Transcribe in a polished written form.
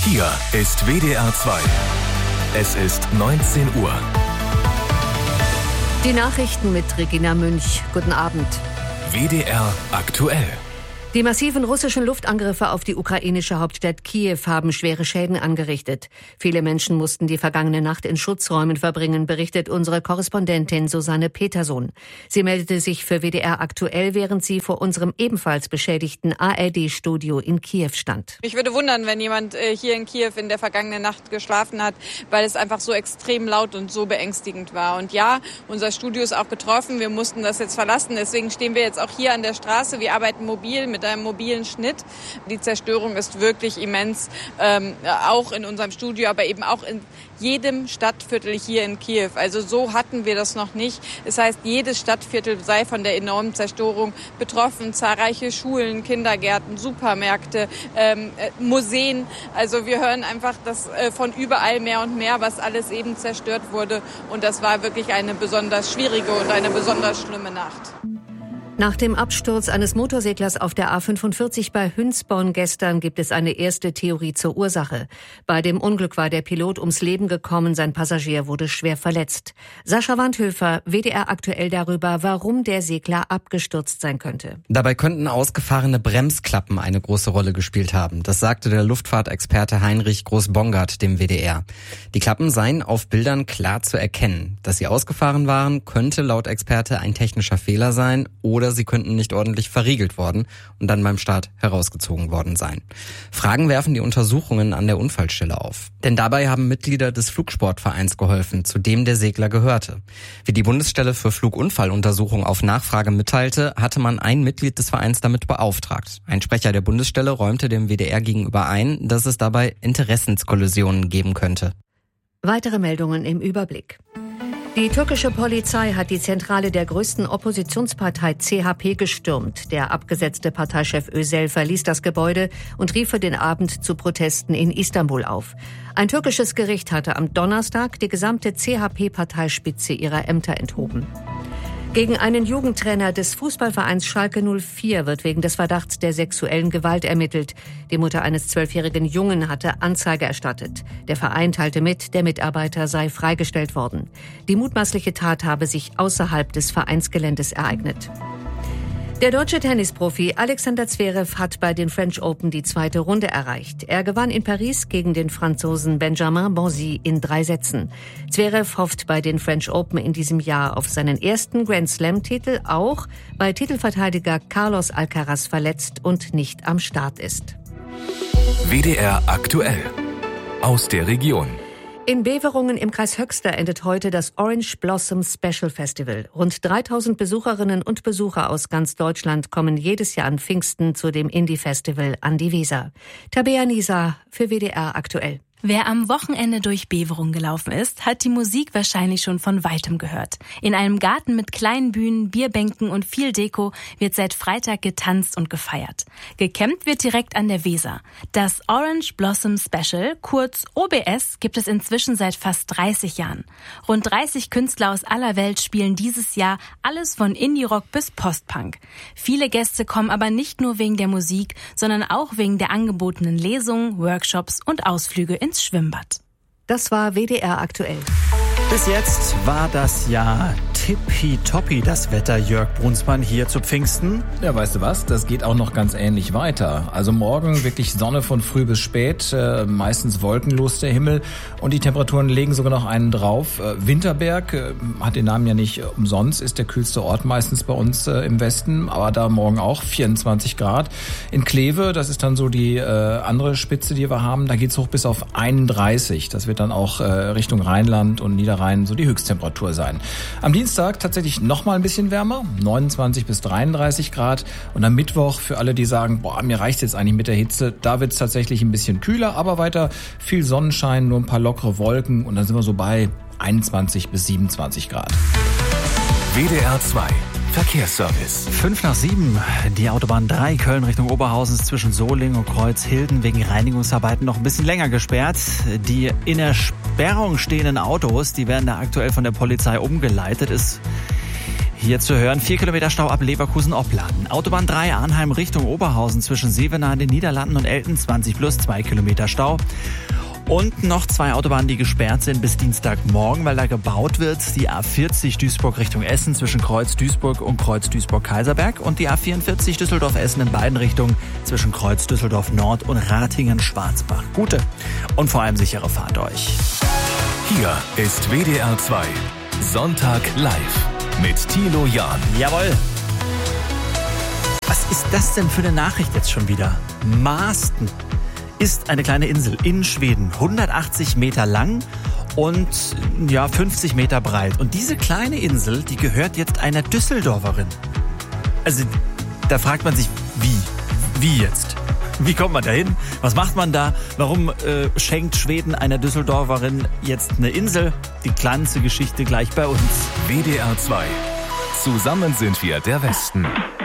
Hier ist WDR 2. Es ist 19 Uhr. Die Nachrichten mit Regina Münch. Guten Abend. WDR aktuell. Die massiven russischen Luftangriffe auf die ukrainische Hauptstadt Kiew haben schwere Schäden angerichtet. Viele Menschen mussten die vergangene Nacht in Schutzräumen verbringen, berichtet unsere Korrespondentin Susanne Petersohn. Sie meldete sich für WDR aktuell, während sie vor unserem ebenfalls beschädigten ARD-Studio in Kiew stand. Mich würde wundern, wenn jemand hier in Kiew in der vergangenen Nacht geschlafen hat, weil es einfach so extrem laut und so beängstigend war. Und ja, unser Studio ist auch betroffen. Wir mussten das jetzt verlassen. Deswegen stehen wir jetzt auch hier an der Straße. Wir arbeiten mobil mit einem mobilen Schnitt. Die Zerstörung ist wirklich immens, auch in unserem Studio, aber eben auch in jedem Stadtviertel hier in Kiew. Also so hatten wir das noch nicht. Das heißt, jedes Stadtviertel sei von der enormen Zerstörung betroffen. Zahlreiche Schulen, Kindergärten, Supermärkte, Museen. Also wir hören einfach das von überall mehr und mehr, was alles eben zerstört wurde. Und das war wirklich eine besonders schwierige und eine besonders schlimme Nacht. Nach dem Absturz eines Motorseglers auf der A45 bei Hünsborn gestern gibt es eine erste Theorie zur Ursache. Bei dem Unglück war der Pilot ums Leben gekommen, sein Passagier wurde schwer verletzt. Sascha Wandhöfer, WDR aktuell darüber, warum der Segler abgestürzt sein könnte. Dabei könnten ausgefahrene Bremsklappen eine große Rolle gespielt haben. Das sagte der Luftfahrtexperte Heinrich Groß-Bongard dem WDR. Die Klappen seien auf Bildern klar zu erkennen. Dass sie ausgefahren waren, könnte laut Experte ein technischer Fehler sein oder sie könnten nicht ordentlich verriegelt worden und dann beim Start herausgezogen worden sein. Fragen werfen die Untersuchungen an der Unfallstelle auf. Denn dabei haben Mitglieder des Flugsportvereins geholfen, zu dem der Segler gehörte. Wie die Bundesstelle für Flugunfalluntersuchung auf Nachfrage mitteilte, hatte man ein Mitglied des Vereins damit beauftragt. Ein Sprecher der Bundesstelle räumte dem WDR gegenüber ein, dass es dabei Interessenskollisionen geben könnte. Weitere Meldungen im Überblick. Die türkische Polizei hat die Zentrale der größten Oppositionspartei CHP gestürmt. Der abgesetzte Parteichef Özel verließ das Gebäude und rief für den Abend zu Protesten in Istanbul auf. Ein türkisches Gericht hatte am Donnerstag die gesamte CHP-Parteispitze ihrer Ämter enthoben. Gegen einen Jugendtrainer des Fußballvereins Schalke 04 wird wegen des Verdachts der sexuellen Gewalt ermittelt. Die Mutter eines 12-jährigen Jungen hatte Anzeige erstattet. Der Verein teilte mit, der Mitarbeiter sei freigestellt worden. Die mutmaßliche Tat habe sich außerhalb des Vereinsgeländes ereignet. Der deutsche Tennisprofi Alexander Zverev hat bei den French Open die zweite Runde erreicht. Er gewann in Paris gegen den Franzosen Benjamin Bonzi in 3 Sätzen. Zverev hofft bei den French Open in diesem Jahr auf seinen ersten Grand-Slam-Titel, auch weil Titelverteidiger Carlos Alcaraz verletzt und nicht am Start ist. WDR aktuell. Aus der Region. In Beverungen im Kreis Höxter endet heute das Orange Blossom Special Festival. Rund 3000 Besucherinnen und Besucher aus ganz Deutschland kommen jedes Jahr an Pfingsten zu dem Indie-Festival an die Weser. Tabea Nisa für WDR aktuell. Wer am Wochenende durch Beverungen gelaufen ist, hat die Musik wahrscheinlich schon von Weitem gehört. In einem Garten mit kleinen Bühnen, Bierbänken und viel Deko wird seit Freitag getanzt und gefeiert. Gecampt wird direkt an der Weser. Das Orange Blossom Special, kurz OBS, gibt es inzwischen seit fast 30 Jahren. Rund 30 Künstler aus aller Welt spielen dieses Jahr alles von Indie-Rock bis Post-Punk. Viele Gäste kommen aber nicht nur wegen der Musik, sondern auch wegen der angebotenen Lesungen, Workshops und Ausflüge ins Schwimmbad. Das war WDR aktuell. Bis jetzt war das ja tippitoppi, das Wetter, Jörg Brunsmann, hier zu Pfingsten. Ja, weißt du was, das geht auch noch ganz ähnlich weiter. Also morgen wirklich Sonne von früh bis spät, meistens wolkenlos der Himmel und die Temperaturen legen sogar noch einen drauf. Winterberg hat den Namen ja nicht umsonst, ist der kühlste Ort meistens bei uns im Westen, aber da morgen auch 24 Grad. In Kleve, das ist dann so die andere Spitze, die wir haben, da geht's hoch bis auf 31. Das wird dann auch Richtung Rheinland und Niederrhein so die Höchsttemperatur sein. Am Dienstag tatsächlich noch mal ein bisschen wärmer, 29 bis 33 Grad. Und am Mittwoch für alle, die sagen, mir reicht jetzt eigentlich mit der Hitze, da wird es tatsächlich ein bisschen kühler, aber weiter viel Sonnenschein, nur ein paar lockere Wolken und dann sind wir so bei 21 bis 27 Grad. WDR 2 Verkehrsservice. 5:07, die Autobahn 3 Köln Richtung Oberhausen ist zwischen Solingen und Kreuzhilden wegen Reinigungsarbeiten noch ein bisschen länger gesperrt. Die in der Sperrung stehenden Autos, die werden da aktuell von der Polizei umgeleitet. Ist Hier zu hören, 4 Kilometer Stau ab Leverkusen-Opladen. Autobahn 3 Arnheim Richtung Oberhausen zwischen Sevenaar in den Niederlanden und Elten, 20 plus 2 Kilometer Stau. Und noch 2 Autobahnen, die gesperrt sind bis Dienstagmorgen, weil da gebaut wird. Die A40 Duisburg Richtung Essen zwischen Kreuz Duisburg und Kreuz Duisburg-Kaiserberg und die A44 Düsseldorf-Essen in beiden Richtungen zwischen Kreuz Düsseldorf-Nord und Ratingen-Schwarzbach. Gute und vor allem sichere Fahrt euch. Hier ist WDR 2 Sonntag live mit Thilo Jahn. Jawohl. Was ist das denn für eine Nachricht jetzt schon wieder? Maasten ist eine kleine Insel in Schweden, 180 Meter lang und 50 Meter breit. Und diese kleine Insel, die gehört jetzt einer Düsseldorferin. Also da fragt man sich, wie jetzt? Wie kommt man da hin? Was macht man da? Warum schenkt Schweden einer Düsseldorferin jetzt eine Insel? Die ganze Geschichte gleich bei uns. WDR 2. Zusammen sind wir der Westen.